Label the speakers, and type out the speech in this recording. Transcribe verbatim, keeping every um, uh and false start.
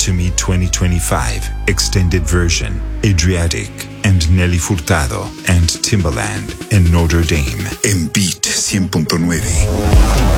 Speaker 1: to Me twenty twenty-five Extended Version, Adriatic and Nelly Furtado and Timbaland en Notre Dame.
Speaker 2: En Beat cien punto nueve.